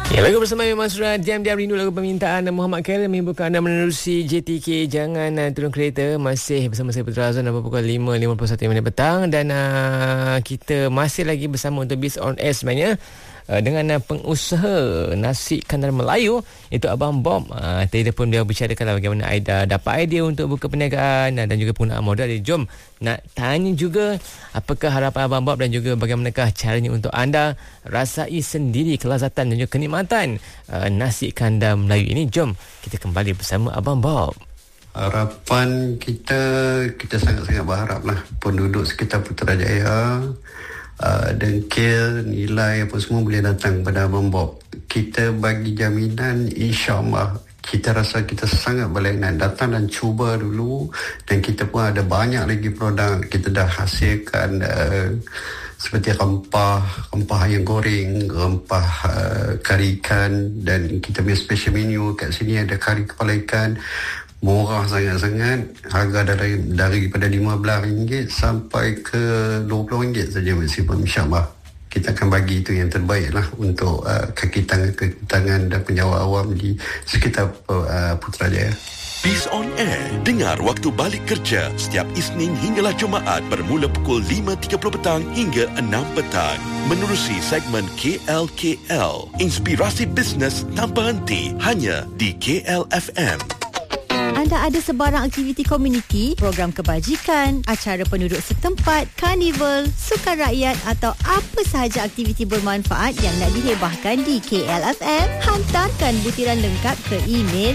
Ya, lagu bersama Memang Surat Diam-Diam Rindu, lagu permintaan Muhammad Khairil menghiburkan anda menerusi JTK Jangan Turun Kereta. Masih bersama saya Putra Azwan pada pukul 5.51 petang. Dan kita masih lagi bersama untuk Biz on Air sebenarnya dengan pengusaha nasi kandar Melayu, itu Abang Bob. Tadi pun dia bicarakan bagaimana Aida dapat idea untuk buka perniagaan dan juga penggunaan modal. Jom nak tanya juga apakah harapan Abang Bob dan juga bagaimanakah caranya untuk anda rasai sendiri kelazatan dan juga kenikmatan nasi kandar Melayu ini. Jom kita kembali bersama Abang Bob. Harapan kita sangat-sangat berharaplah penduduk sekitar Putrajaya, dengkil, nilai apa semua boleh datang kepada Abang Bob. Kita bagi jaminan, insya-Allah kita rasa kita sangat berlainan. Datang dan cuba dulu, dan kita pun ada banyak lagi produk. Kita dah hasilkan seperti rempah ayam goreng, rempah kari ikan, dan kita punya special menu kat sini ada kari kepala ikan. Murah sangat-sangat, harga daripada RM15 sampai ke RM20 saja maksimum. InsyaAllah kita akan bagi itu yang terbaik lah untuk kaki tangan dan penjawat awam di sekitar Putrajaya. Biz on Air, dengar waktu balik kerja setiap Isnin hinggalah Jumaat bermula pukul 5.30 petang hingga 6 petang. Menerusi segmen KL, inspirasi bisnes tanpa henti, hanya di KL FM. Anda ada sebarang aktiviti komuniti, program kebajikan, acara penduduk setempat, karnival, sukan rakyat atau apa sahaja aktiviti bermanfaat yang nak dihebahkan di KLFM? Hantarkan butiran lengkap ke email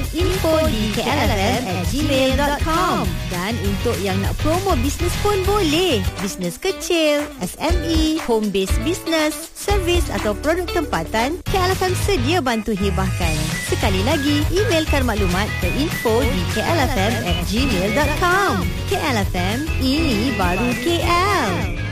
info@klfm@gmail.com. Dan untuk yang nak promo bisnes pun boleh. Bisnes kecil, SME, home based business, servis atau produk tempatan, KLFM sedia bantu hebahkan. Sekali lagi, emailkan maklumat ke info@klfm@gmail.com. KLFM, ini baru KL.